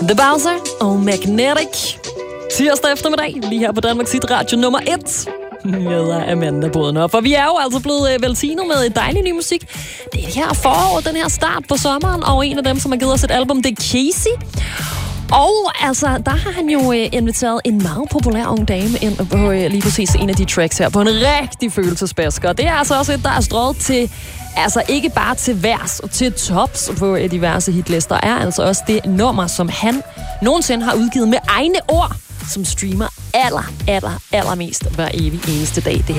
The Bowser og Magnetic. Tirsdag eftermiddag, lige her på Danmarks Hit Radio nummer 1. Jeg hedder Amanda Bodenhoff, og vi er jo altså blevet velsignet med et dejligt ny musik. Det er det her forår, den her start på sommeren, og en af dem, som har givet os et album, det er Casey. Og altså, der har han jo inviteret en meget populær ung dame ind på lige præcis en af de tracks her, på en rigtig følelsesbasker. Det er altså også et, der er strøget til, altså ikke bare til vers og til tops på diverse hitlister, er altså også det nummer, som han nogensinde har udgivet med egne ord, som streamer allermest hver evig eneste dag. Det her